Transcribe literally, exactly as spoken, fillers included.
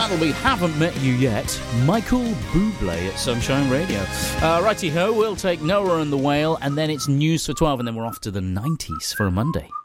that'll be Haven't Met You Yet, Michael Bublé at Sunshine Radio. Uh, righty-ho, we'll take Noah and the Whale, and then it's News for twelve, and then we're off to the nineties for a Monday.